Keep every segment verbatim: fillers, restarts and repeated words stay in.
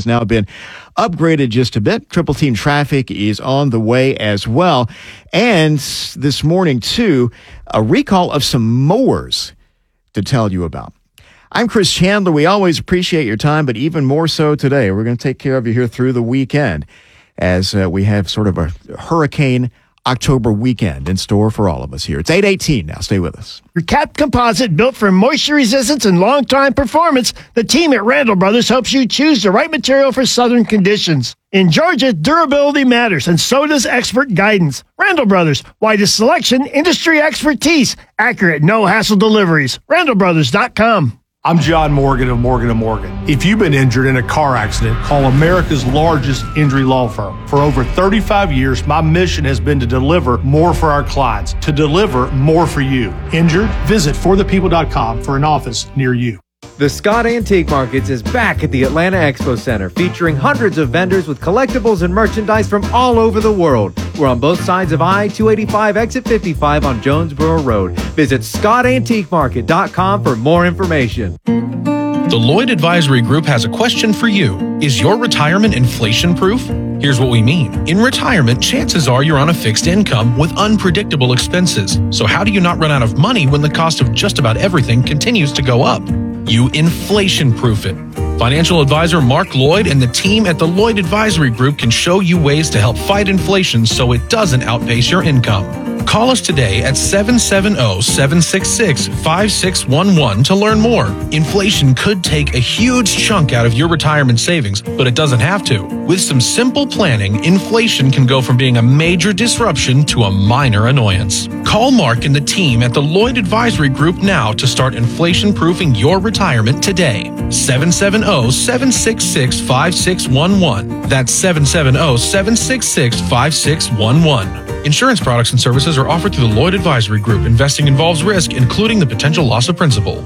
has now been upgraded just a bit. Triple Team Traffic is on the way as well. And this morning, too, a recall of some mowers to tell you about. I'm Chris Chandler. We always appreciate your time, but even more so today. We're going to take care of you here through the weekend as uh, we have sort of a hurricane October weekend in store for all of us here. It's eight eighteen now. Stay with us. Your cap composite built for moisture resistance and long-time performance, the team at Randall Brothers helps you choose the right material for southern conditions. In Georgia, durability matters, and so does expert guidance. Randall Brothers, widest selection, industry expertise, accurate, no-hassle deliveries. randall brothers dot com. I'm John Morgan of Morgan and Morgan. If you've been injured in a car accident, call America's largest injury law firm. For over thirty-five years, my mission has been to deliver more for our clients, to deliver more for you. Injured? Visit for the people dot com for an office near you. The Scott Antique Markets is back at the Atlanta Expo Center, featuring hundreds of vendors with collectibles and merchandise from all over the world. We're on both sides of I two eighty-five, exit fifty-five on Jonesboro Road. Visit scott antique market dot com for more information. The Lloyd Advisory Group has a question for you. Is your retirement inflation-proof? Here's what we mean. In retirement, chances are you're on a fixed income with unpredictable expenses. So how do you not run out of money when the cost of just about everything continues to go up? You inflation-proof it. Financial advisor Mark Lloyd and the team at the Lloyd Advisory Group can show you ways to help fight inflation so it doesn't outpace your income. Call us today at seven seven zero, seven six six, five six one one to learn more. Inflation could take a huge chunk out of your retirement savings, but it doesn't have to. With some simple planning, inflation can go from being a major disruption to a minor annoyance. Call Mark and the team at the Lloyd Advisory Group now to start inflation-proofing your retirement today. seven seven zero, seven six six, five six one one. That's seven seven zero, seven six six, five six one one. Insurance products and services are offered through the Lloyd Advisory Group. Investing involves risk, including the potential loss of principal.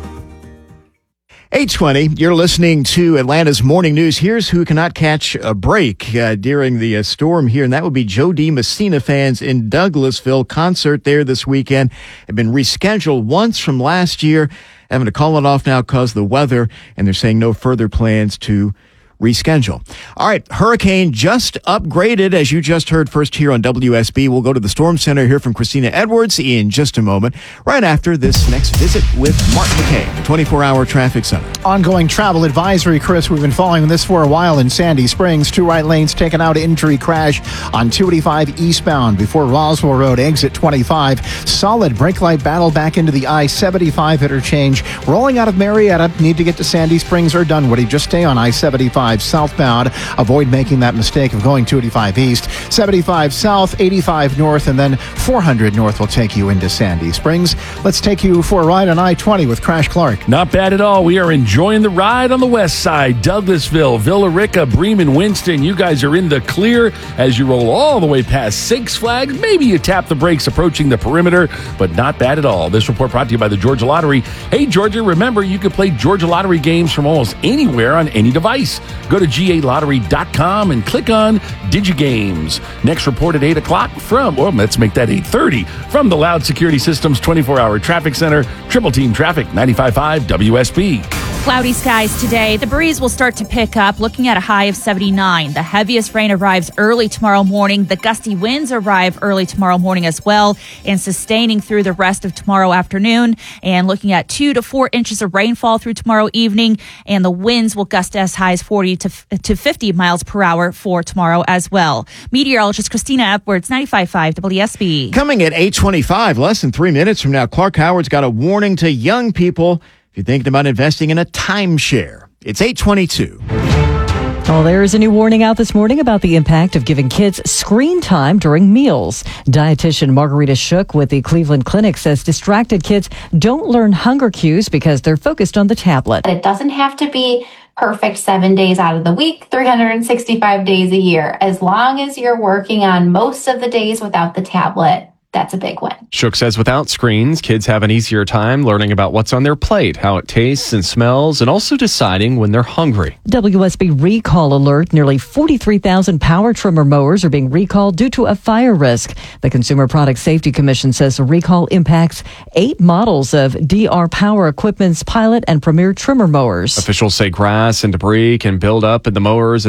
eight twenty, you're listening to Atlanta's Morning News. Here's who cannot catch a break uh, during the uh, storm here, and that would be Joe D. Messina fans in Douglasville. Concert there this weekend had been rescheduled once from last year, having to call it off now because of the weather, and they're saying no further plans to reschedule. All right, hurricane just upgraded, as you just heard first here on W S B. We'll go to the Storm Center, hear from Christina Edwards in just a moment, right after this next visit with Mark McKay, the twenty-four hour Traffic Center. Ongoing travel advisory, Chris. We've been following this for a while in Sandy Springs. Two right lanes taken out, injury crash on two eighty-five eastbound before Roswell Road, exit twenty-five. Solid brake light battle back into the I seventy-five interchange. Rolling out of Marietta, need to get to Sandy Springs or Dunwoody. Just stay on I seventy-five southbound. Avoid making that mistake of going two eighty-five east. seventy-five south, eighty-five north, and then four hundred north will take you into Sandy Springs. Let's take you for a ride on I twenty with Crash Clark. Not bad at all. We are enjoying the ride on the west side. Douglasville, Villa Rica, Bremen, Winston. You guys are in the clear as you roll all the way past Six Flags. Maybe you tap the brakes approaching the perimeter, but not bad at all. This report brought to you by the Georgia Lottery. Hey, Georgia, remember you can play Georgia Lottery games from almost anywhere on any device. Go to G A lottery dot com and click on DigiGames. Next report at eight o'clock from, well, let's make that eight thirty, from the Loud Security Systems twenty-four hour Traffic Center, Triple Team Traffic, ninety-five point five W S B. Cloudy skies today. The breeze will start to pick up, looking at a high of seventy-nine. The heaviest rain arrives early tomorrow morning. The gusty winds arrive early tomorrow morning as well, and sustaining through the rest of tomorrow afternoon. And looking at two to four inches of rainfall through tomorrow evening. And the winds will gust as high as forty to fifty miles per hour for tomorrow as well. Meteorologist Christina Edwards, ninety-five point five W S B. Coming at eight twenty-five, less than three minutes from now, Clark Howard's got a warning to young people if you're thinking about investing in a timeshare. It's eight twenty-two. Well, there is a new warning out this morning about the impact of giving kids screen time during meals. Dietitian Margarita Shook with the Cleveland Clinic says distracted kids don't learn hunger cues because they're focused on the tablet. It doesn't have to be perfect seven days out of the week, three hundred sixty-five days a year. As long as you're working on most of the days without the tablet, that's a big win. Shook says without screens, kids have an easier time learning about what's on their plate, how it tastes and smells, and also deciding when they're hungry. W S B recall alert. Nearly forty-three thousand power trimmer mowers are being recalled due to a fire risk. The Consumer Product Safety Commission says the recall impacts eight models of D R Power Equipment's Pilot and Premier trimmer mowers. Officials say grass and debris can build up in the mowers